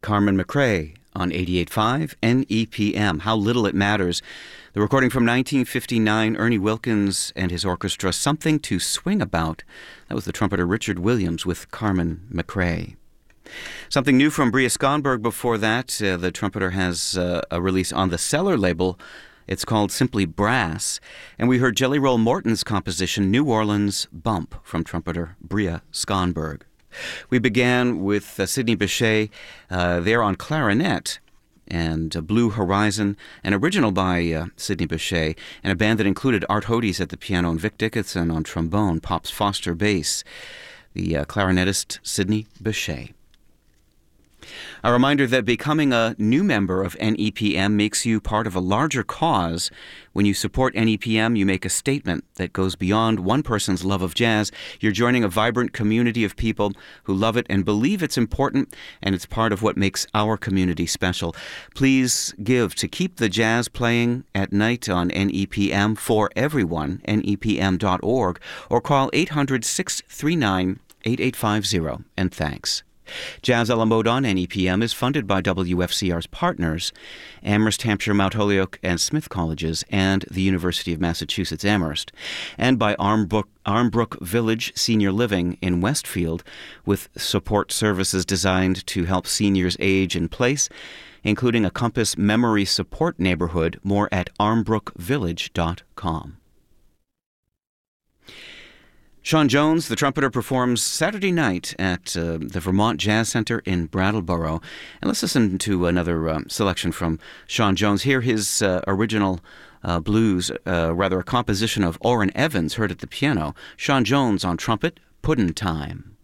Carmen McRae on 88.5 NEPM. How little it matters. The recording from 1959, Ernie Wilkins and his orchestra, Something to Swing About. That was the trumpeter Richard Williams with Carmen McRae. Something new from Bria Skonberg before that. The trumpeter has a release on the Cellar label. It's called Simply Brass. And we heard Jelly Roll Morton's composition, New Orleans Bump, from trumpeter Bria Skonberg. We began with Sidney Bechet there on clarinet, and Blue Horizon, an original by Sidney Bechet, and a band that included Art Hodes at the piano and Vic Dickinson on trombone, Pops Foster bass, the clarinetist Sidney Bechet. A reminder that becoming a new member of NEPM makes you part of a larger cause. When you support NEPM, you make a statement that goes beyond one person's love of jazz. You're joining a vibrant community of people who love it and believe it's important, and it's part of what makes our community special. Please give to keep the jazz playing at night on NEPM for everyone, nepm.org, or call 800-639-8850, and thanks. Jazz a la mode on NEPM is funded by WFCR's partners, Amherst, Hampshire, Mount Holyoke, and Smith Colleges, and the University of Massachusetts Amherst, and by Armbrook Village Senior Living in Westfield, with support services designed to help seniors age in place, including a Compass Memory Support Neighborhood. More at armbrookvillage.com. Sean Jones, the trumpeter, performs Saturday night at the Vermont Jazz Center in Brattleboro. And let's listen to another selection from Sean Jones. Hear his original blues, a composition of Orrin Evans, heard at the piano. Sean Jones on trumpet, Puddin' Time.